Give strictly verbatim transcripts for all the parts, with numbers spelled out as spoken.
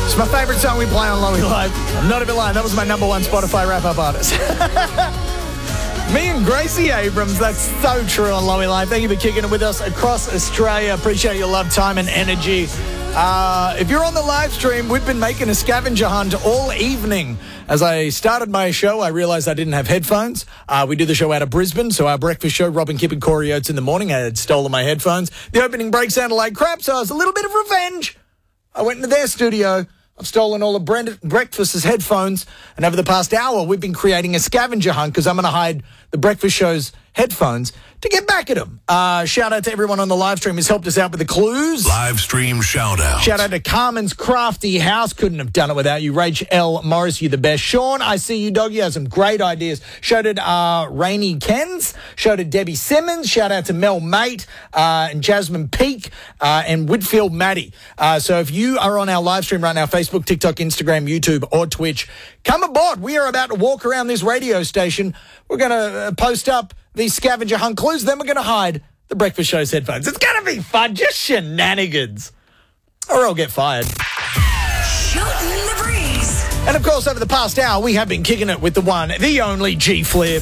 It's my favourite song we play on Lowy Live. I'm not even lying. That was my number one Spotify wrap-up artist. Me and Gracie Abrams, that's so true on Lowy Live. Thank you for kicking it with us across Australia. Appreciate your love, time and energy. Uh, if you're on the live stream, we've been making a scavenger hunt all evening. As I started my show, I realised I didn't have headphones. Uh, we do the show out of Brisbane, so our breakfast show, Robin Kipp and Corey Oates in the morning, I had stolen my headphones. The opening break sounded like crap, so it was a little bit of revenge. I went into their studio. I've stolen all of Brent- Breakfast's headphones, and over the past hour, we've been creating a scavenger hunt because I'm going to hide the Breakfast Show's headphones to get back at them. Uh, shout out to everyone on the live stream who's helped us out with the clues. Live stream shout out. Shout out to Carmen's Crafty House. Couldn't have done it without you. Rach L. Morris, you the best. Sean, I see you, dog. You have some great ideas. Shout out to uh, Rainy Kens. Shout out to Debbie Simmons. Shout out to Mel Mate uh, and Jasmine Peak uh, and Whitfield Maddie. Uh, so if you are on our live stream right now, Facebook, TikTok, Instagram, YouTube, or Twitch, come aboard. We are about to walk around this radio station. We're going to uh, post up these scavenger hunt clues. Then we're going to hide the Breakfast Show's headphones. It's going to be fun. Just shenanigans. Or I'll get fired. Shooting the breeze. And of course, over the past hour, we have been kicking it with the one, the only G Flip.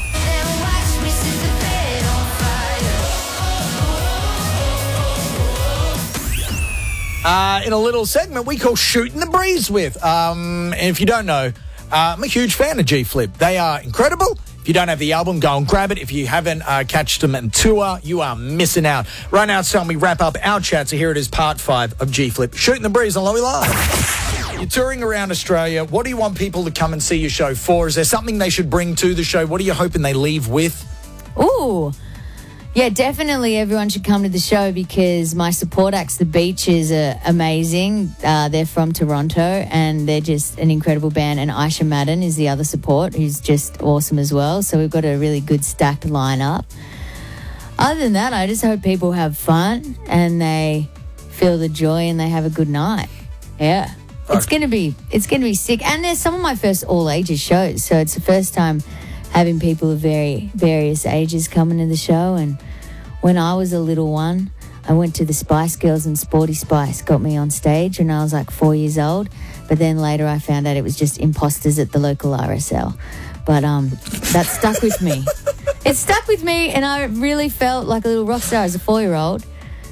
Uh, in a little segment we call Shooting the Breeze with. Um, and if you don't know, uh, I'm a huge fan of G Flip. They are incredible. If you don't have the album, go and grab it. If you haven't uh, catched them on tour, you are missing out. Right now, it's time we wrap up our chat. So here it is, part five of G Flip. Shooting the Breeze on Lowy Live. You're touring around Australia. What do you want people to come and see your show for? Is there something they should bring to the show? What are you hoping they leave with? Ooh. Yeah, definitely everyone should come to the show because my support acts, The Beaches, are amazing. Uh, they're from Toronto and they're just an incredible band. And Aisha Madden is the other support who's just awesome as well. So we've got a really good stacked lineup. Other than that, I just hope people have fun and they feel the joy and they have a good night. Yeah. Okay. It's going to be it's going to be sick. And there's some of my first all ages shows. So it's the first time having people of very various ages coming to the show. And when I was a little one, I went to the Spice Girls and Sporty Spice got me on stage when I was like four years old. But then later I found out it was just imposters at the local R S L. But um, that stuck with me. It stuck with me and I really felt like a little rock star as a four-year-old.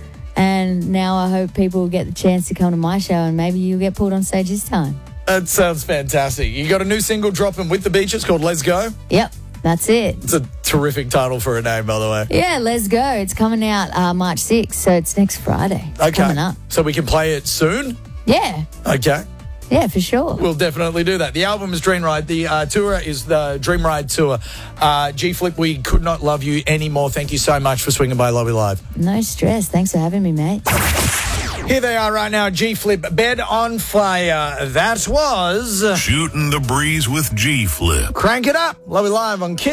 And now I hope people will get the chance to come to my show and maybe you'll get pulled on stage this time. That sounds fantastic. You got a new single dropping with The Beaches called Let's Go? Yep, that's it. It's a terrific title for a name, by the way. Yeah, Let's Go. It's coming out uh, March sixth, so it's next Friday. It's okay. coming up. So we can play it soon? Yeah. Okay. Yeah, for sure. We'll definitely do that. The album is Dream Ride. The uh, tour is the Dream Ride Tour. Uh, G Flip, we could not love you anymore. Thank you so much for swinging by Lowy Live. No stress. Thanks for having me, mate. Here they are right now, G Flip, Bed on Fire. That was Shooting the Breeze with G Flip. Crank It Up, Lowy Live on Kiss.